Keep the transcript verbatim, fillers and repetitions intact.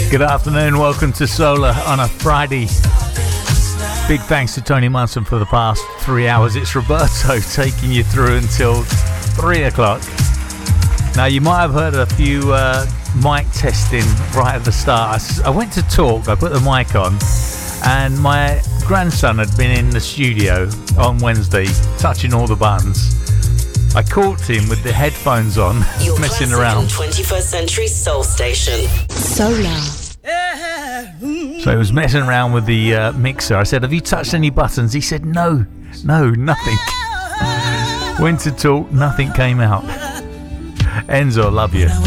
Good afternoon, welcome to Solar on a Friday. Big thanks to Tony Munson for the past three hours. It's Roberto taking you through until three o'clock. Now, you might have heard a few uh, mic testing right at the start. I, I went to talk, I put the mic on, and my grandson had been in the studio on Wednesday, touching all the buttons. I caught him with the headphones on, Your messing around. twenty-first century soul station. Solar. So he was messing around with the uh, mixer. I said, have you touched any buttons? He said, no, no, nothing. Went to talk, nothing came out. Enzo, love you.